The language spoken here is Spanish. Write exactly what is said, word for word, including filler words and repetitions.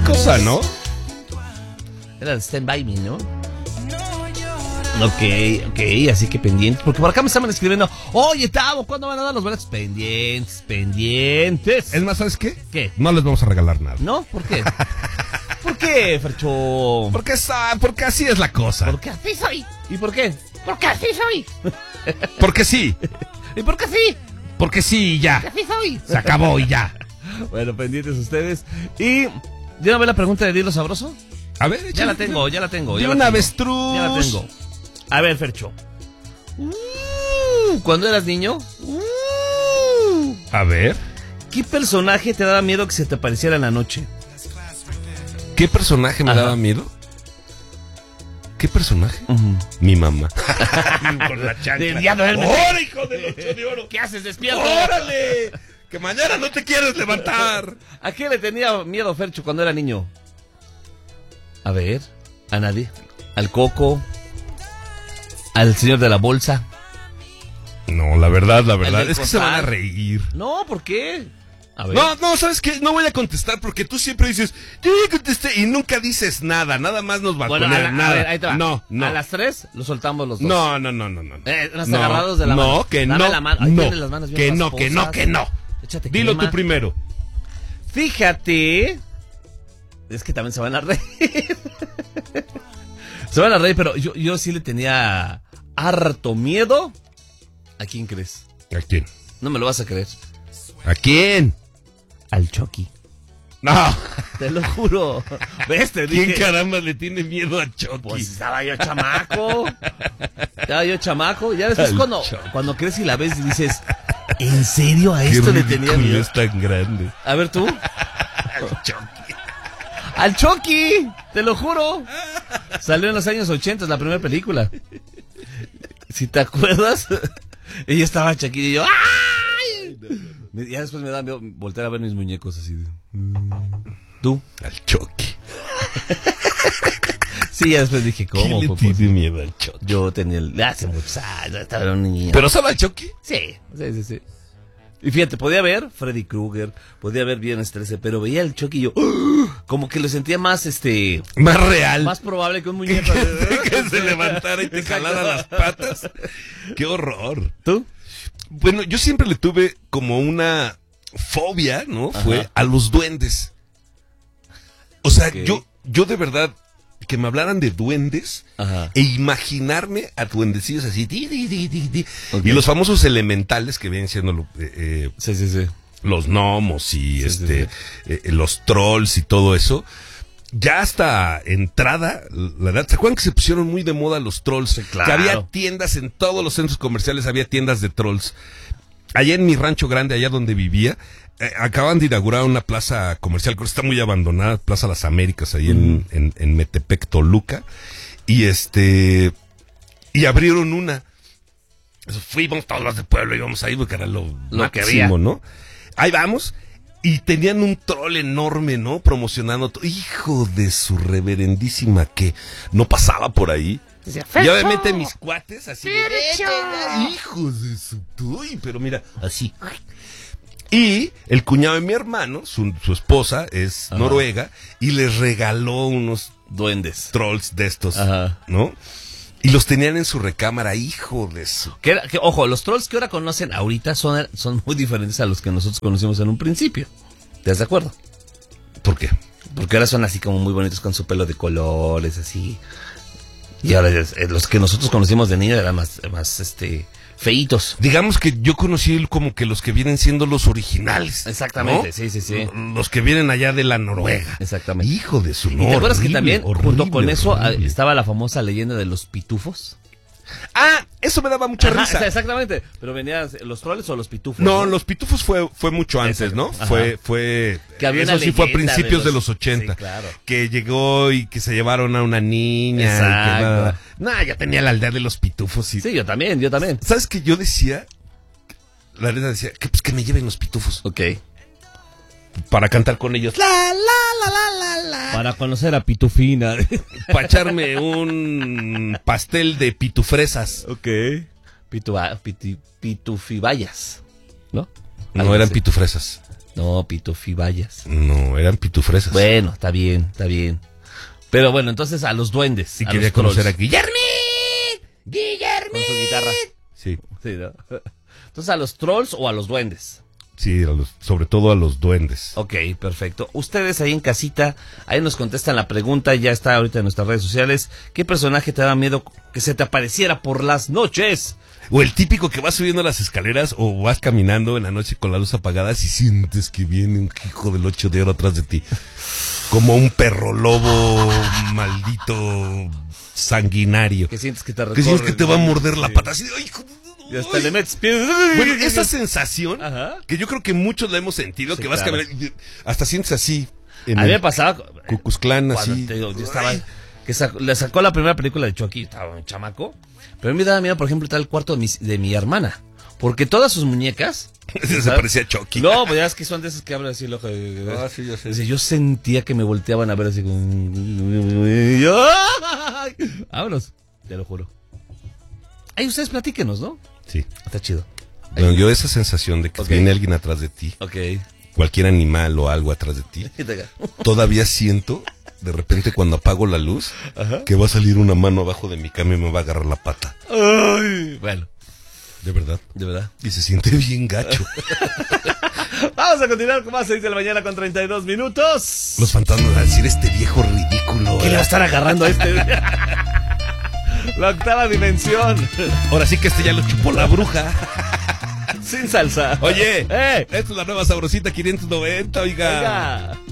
cosa, ¿no? Era Stand By Me, ¿no? Ok, ok, así que pendientes. Porque por acá me estaban escribiendo: oye, Tavo, ¿cuándo van a dar los boletos? Pendientes, pendientes. Es más, ¿sabes qué? ¿Qué? No les vamos a regalar nada. ¿No? ¿Por qué? ¿Por qué, Fercho? Porque, esa- porque así es la cosa. Porque así soy. ¿Y por qué? Porque así soy. Porque sí. ¿Y por qué sí? Porque sí, ya. Porque así soy. Se acabó y ya. Bueno, pendientes ustedes. Y, ¿ya no ve la pregunta de Dilo Sabroso? A ver, Ya la tengo, ya la tengo. De Ya la un tengo. avestruz. Ya la tengo. A ver, Fercho. Uh, ¿Cuándo eras niño? Uh, A ver. ¿Qué personaje te daba miedo que se te apareciera en la noche? ¿Qué personaje me Ajá. daba miedo? ¿Qué personaje? Uh-huh. Mi mamá. Con la chancla. ¡Órale, hijo del ocho de oro! ¿Qué haces, despierto? ¡Órale! Que mañana no te quieres levantar. ¿A qué le tenía miedo Fercho cuando era niño? A ver, a nadie. Al Coco. Al señor de la bolsa. No, la verdad, la verdad. del Es que se van a costal. reír. No, ¿por qué? A ver. No, no, ¿sabes qué? No voy a contestar porque tú siempre dices, yo ya contesté y nunca dices nada, nada más nos va Bueno, a a, poner la- a nada. ver, ahí te va. No, no. A las tres lo soltamos los dos. No, no, no, no, no. Eh, nos no, agarrados de la mano. No, que Dame no. la mano. Ahí no, tienes las manos bien que no, que no, rasposas. que no. Échate Dilo crema. tú primero. Fíjate. Es que también se van a reír. Se van a reír, pero yo, yo sí le tenía harto miedo. ¿A quién crees? ¿A quién? No me lo vas a creer. ¿A quién? Al Chucky. No. Te lo juro. ¿Ves? Te ¿Quién dije. caramba le tiene miedo a Chucky? Pues estaba yo chamaco. Estaba yo chamaco. Ya después Al cuando, Chucky. cuando crees y la ves y dices, ¿en serio a Qué esto le tenía ridículo miedo? es tan grande. A ver tú. Al Chucky. ¡Al Chucky! ¡Te lo juro! Salió en los años ochenta, la primera película. Si te acuerdas, ella estaba chiquita y yo... ¡ay! Me- Ya después me da miedo voltear a ver mis muñecos así. de, mm. ¿Tú? Al Chucky. Sí, ya después dije, ¿cómo? ¿Quién le Popos? tiene miedo al Chucky? Yo tenía el... Hace muchos años, estaba un niño. ¿Pero solo al Chucky? Sí, sí, sí, sí. Y fíjate, podía ver Freddy Krueger, podía ver Viernes trece, pero veía el Chucky y yo... ¡oh! Como que lo sentía más, este... Más real. Más probable que un muñeco. Que se levantara y te Exacto. jalara las patas. ¡Qué horror! ¿Tú? Bueno, yo siempre le tuve como una fobia, ¿no? Ajá. Fue a los duendes. O sea, Ok. yo, yo de verdad, que me hablaran de duendes Ajá. e imaginarme a duendecillos así. Di, di, di, di, di. Ok. Y los famosos elementales que vienen siendo lo- eh, eh, Sí, sí, sí. los gnomos y Sí, este sí, eh, los trolls y todo eso. Ya hasta entrada, la verdad, ¿se acuerdan que se pusieron muy de moda los trolls? claro. Que había tiendas en todos los centros comerciales, había tiendas de trolls. Allá en mi rancho grande, allá donde vivía, eh, acaban de inaugurar una plaza comercial, creo que está muy abandonada, Plaza Las Américas, ahí en, en, en Metepec, Toluca. Y este, y abrieron una. Eso, fuimos todos los de pueblo, íbamos ahí porque era lo, Lo que máximo, había. ¿no? Ahí vamos. Y tenían un troll enorme, ¿no? Promocionando. to- Hijo de su reverendísima que no pasaba por ahí. Y obviamente mis cuates así. de, "Vete, hijos de su... Uy, pero mira, así. Y el cuñado de mi hermano, su, su esposa, es Ajá. noruega, y les regaló unos Duendes. trolls de estos, Ajá. ¿no? Y los tenían en su recámara, hijo de su... Que, era- que, ojo, los trolls que ahora conocen ahorita son, son muy diferentes a los que nosotros conocimos en un principio. ¿Estás de acuerdo? ¿Por qué? Porque ahora son así como muy bonitos con su pelo de colores, así. Y ahora es- eh, los que nosotros conocimos de niño eran más, más este, feitos. Digamos que yo conocí como que los que vienen siendo los originales. Exactamente, ¿no? sí, sí, sí. Los que vienen allá de la Noruega. Exactamente. Hijo de su ¿Y no, te acuerdas que horrible, también, horrible, junto con eso, ah, horrible. estaba la famosa leyenda de los pitufos? Ah, eso me daba mucha Ajá, risa. exactamente. Pero venían los trolls o los pitufos. No, los pitufos fue, fue mucho antes, Exacto. ¿no? Ajá. Fue, fue, Que había eso una sí fue a leyenda principios de de los- los ochenta. Sí, claro. Que llegó y que se llevaron a una niña. Exacto. No, ya tenía la aldea de los pitufos y... Sí, yo también, yo también. ¿Sabes qué yo decía? La neta decía, que pues que me lleven los pitufos. Ok. Para cantar con ellos. La, la, la, la, la, la. Para conocer a Pitufina. Para echarme un pastel de pitufresas. Ok. Pitu, piti, pitufibayas. ¿No? No, Algo eran así. pitufresas. No, pitufibayas. No, eran pitufresas. Bueno, está bien, está bien. Pero bueno, entonces a los duendes. Sí, a quería los trolls. conocer a Guillermín. Guillermín. Con su guitarra. Sí, Sí, ¿no? Entonces a los trolls o a los duendes. sí, a los- sobre todo a los duendes. Ok, perfecto. Ustedes ahí en casita, ahí nos contestan la pregunta, ya está ahorita en nuestras redes sociales. ¿Qué personaje te daba miedo que se te apareciera por las noches? O el típico que vas subiendo las escaleras o vas caminando en la noche con la luz apagada y sientes que viene un hijo del ocho de oro atrás de ti. Como un perro lobo maldito sanguinario. Que sientes que te Que recorre. sientes que te va a morder la Sí. pata. Así de, "Ay, hijo de- Y hasta ay". le metes pie. Bueno, esa sensación Ajá. que yo creo que muchos la hemos sentido, Sí, que vas claro. caminando y hasta sientes así. En A mí me el pasaba Ku Klux Klan, cuando así. te digo, yo estaba, que sacó- le sacó la primera película de Chucky, estaba un chamaco, pero a mí me daba miedo, por ejemplo, estar el cuarto de mi, de mi hermana, porque todas sus muñecas, Se ¿sabes? parecía Chucky. No, pues ya es que son de esas que abren así el ojo. Ah, sí, ya sé. Dice, yo sentía que me volteaban a ver así como... y yo, ¡ay! Vámonos, te lo juro. Ahí ustedes platíquenos, ¿no? Sí. Está chido. Bueno, yo esa sensación de que Ok. viene alguien atrás de ti, Ok. cualquier animal o algo atrás de ti, todavía siento, de repente cuando apago la luz, Ajá. que va a salir una mano abajo de mi cama y me va a agarrar la pata. Ay, bueno, De verdad. de verdad. Y se siente bien gacho. Vamos a continuar con más seis de la mañana con treinta y dos minutos. Los fantasmas van a decir, este viejo ridículo. ¿Qué le va a estar agarrando a este? La octava dimensión. Ahora sí que este ya lo chupó la bruja. Sin salsa. Oye, ¡Eh! esta es la nueva sabrosita quinientos noventa, oiga. Venga.